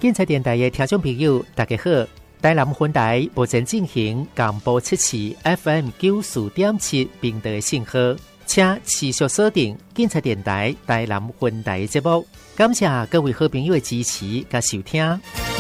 警察电台的听众朋友，大家好！台南分台目前进行广播7期 FM 94.7频道的信号，请持续锁定警察电台台南分台节目。感谢各位好朋友的支持和收听。